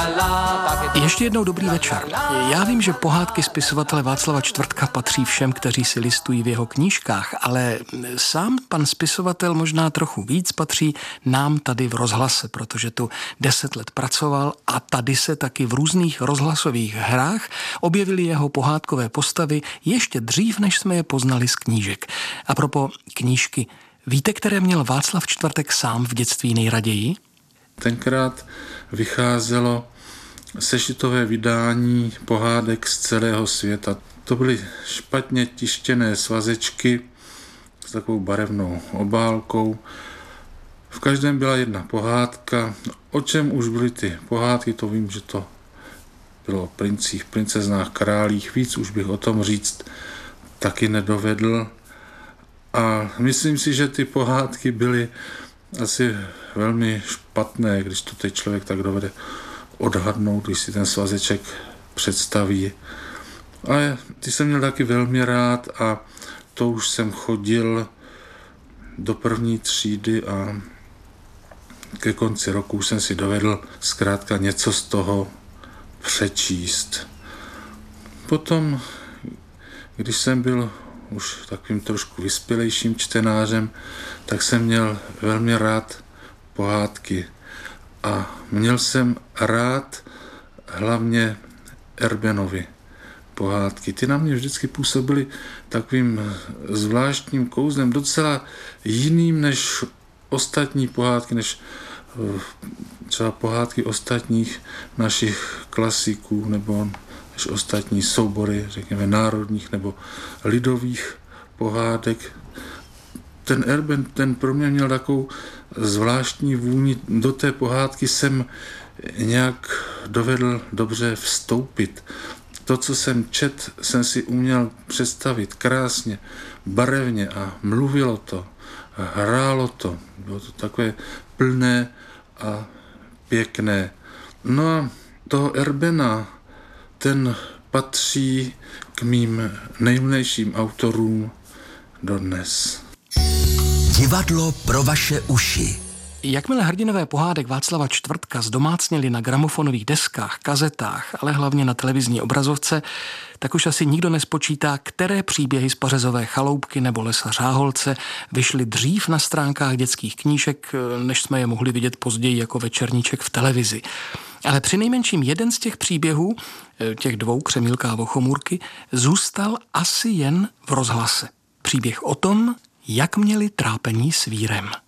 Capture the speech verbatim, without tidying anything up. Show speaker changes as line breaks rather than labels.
Ještě jednou dobrý večer. Já vím, že pohádky spisovatele Václava Čtvrtka patří všem, kteří si listují v jeho knížkách, ale sám pan spisovatel možná trochu víc patří nám tady v rozhlase, protože tu deset let pracoval a tady se taky v různých rozhlasových hrách objevily jeho pohádkové postavy ještě dřív, než jsme je poznali z knížek. A propos knížky, víte, které měl Václav Čtvrtek sám v dětství nejraději?
Tenkrát vycházelo sešitové vydání pohádek z celého světa. To byly špatně tištěné svazečky s takovou barevnou obálkou. V každém byla jedna pohádka. O čem už byly ty pohádky, to vím, že to bylo o princích, princeznách, králích. Víc už bych o tom říct taky nedovedl. A myslím si, že ty pohádky byly asi velmi špatné, když to teď člověk tak dovede odhadnout, když si ten svazeček představí. Ale ty jsem měl taky velmi rád a to už jsem chodil do první třídy a ke konci roku jsem si dovedl zkrátka něco z toho přečíst. Potom, když jsem byl už takovým trošku vyspělejším čtenářem, tak jsem měl velmi rád pohádky. A měl jsem rád hlavně Erbenovy pohádky. Ty na mě vždycky působily takovým zvláštním kouzlem, docela jiným než ostatní pohádky, než třeba pohádky ostatních našich klasiků nebo než ostatní soubory, řekněme, národních nebo lidových pohádek. Ten Erben, ten pro mě měl takovou zvláštní vůni. Do té pohádky jsem nějak dovedl dobře vstoupit. To, co jsem čet, jsem si uměl představit krásně, barevně a mluvilo to, hrálo to. Bylo to takové plné a pěkné. No a toho Erbena, ten patří k mým nejmilejším autorům dodnes.
Divadlo pro vaše uši.
Jakmile hrdinové pohádek Václava Čtvrtka zdomácněli na gramofonových deskách, kazetách, ale hlavně na televizní obrazovce, tak už asi nikdo nespočítá, které příběhy z Pařezové chaloupky nebo Lesa Řáholce vyšly dřív na stránkách dětských knížek, než jsme je mohli vidět později jako večerníček v televizi. Ale přinejmenším jeden z těch příběhů, těch dvou, Křemílka a Vochomůrky, zůstal asi jen v rozhlase. Příběh o tom, jak měli trápení s vírem.